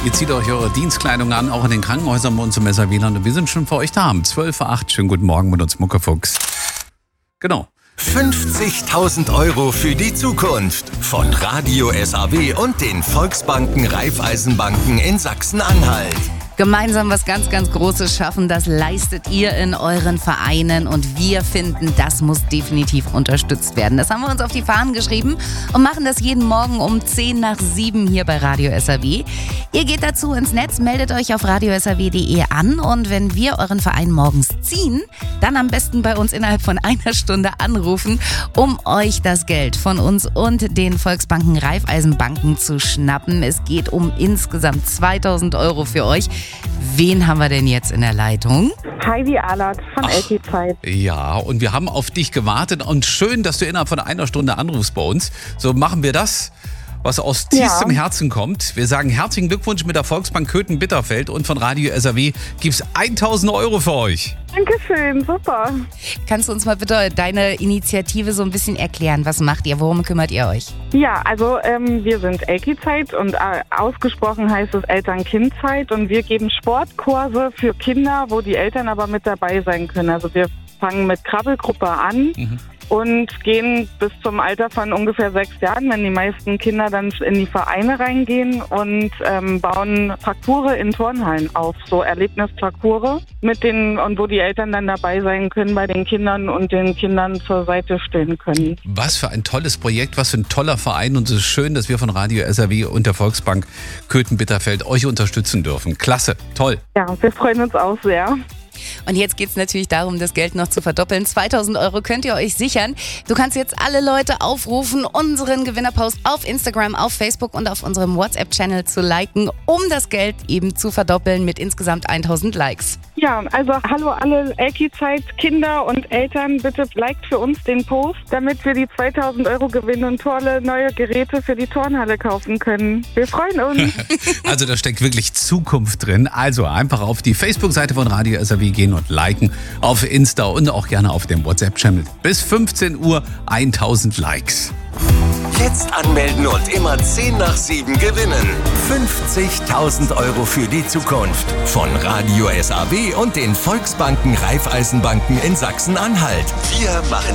Ihr zieht euch eure Dienstkleidung an, auch in den Krankenhäusern bei uns im SAW-Land. Und wir sind schon für euch da. Um 12.08 Uhr. Schönen guten Morgen mit uns, Muckefuchs. Genau. 50.000 € für die Zukunft von Radio SAW und den Volksbanken Raiffeisenbanken in Sachsen-Anhalt. Gemeinsam was ganz, ganz Großes schaffen, das leistet ihr in euren Vereinen und wir finden, das muss definitiv unterstützt werden. Das haben wir uns auf die Fahnen geschrieben und machen das jeden Morgen um 6:50 hier bei Radio SAW. Ihr geht dazu ins Netz, meldet euch auf radiosaw.de an und wenn wir euren Verein morgens ziehen, dann am besten bei uns innerhalb von einer Stunde anrufen, um euch das Geld von uns und den Volksbanken Raiffeisenbanken zu schnappen. Es geht um insgesamt 2.000 € für euch. Wen haben wir denn jetzt in der Leitung? Heidi Ahlert von LT-Zeit. Ja, und wir haben auf dich gewartet und schön, dass du innerhalb von einer Stunde anrufst bei uns. So machen wir das, was aus tiefstem Herzen kommt. Wir sagen herzlichen Glückwunsch mit der Volksbank Köthen-Bitterfeld und von Radio SAW gibt's 1.000 € für euch. Dankeschön, super. Kannst du uns mal bitte deine Initiative so ein bisschen erklären? Was macht ihr? Worum kümmert ihr euch? Ja, also wir sind LT-Zeit und ausgesprochen heißt es Eltern-Kind-Zeit und wir geben Sportkurse für Kinder, wo die Eltern aber mit dabei sein können. Also wir fangen mit Krabbelgruppe an. Und gehen bis zum Alter von ungefähr 6 Jahren, wenn die meisten Kinder dann in die Vereine reingehen und bauen Parcours in Turnhallen auf, so Erlebnisparcours und wo die Eltern dann dabei sein können bei den Kindern und den Kindern zur Seite stehen können. Was für ein tolles Projekt, was für ein toller Verein und es ist schön, dass wir von Radio SAW und der Volksbank Köthen-Bitterfeld euch unterstützen dürfen. Klasse, toll. Ja, wir freuen uns auch sehr. Und jetzt geht es natürlich darum, das Geld noch zu verdoppeln. 2.000 € könnt ihr euch sichern. Du kannst jetzt alle Leute aufrufen, unseren Gewinnerpost auf Instagram, auf Facebook und auf unserem WhatsApp-Channel zu liken, um das Geld eben zu verdoppeln mit insgesamt 1.000 Likes. Ja, also hallo alle LT-Zeit, Kinder und Eltern, bitte liked für uns den Post, damit wir die 2.000 € gewinnen und tolle neue Geräte für die Turnhalle kaufen können. Wir freuen uns. Also da steckt wirklich Zukunft drin. Also einfach auf die Facebook-Seite von Radio SAW gehen und liken, auf Insta und auch gerne auf dem WhatsApp-Channel. Bis 15 Uhr 1.000 Likes. Jetzt anmelden und immer 6:50 gewinnen. 50.000 € für die Zukunft von Radio SAW und den Volksbanken Raiffeisenbanken in Sachsen-Anhalt. Wir machen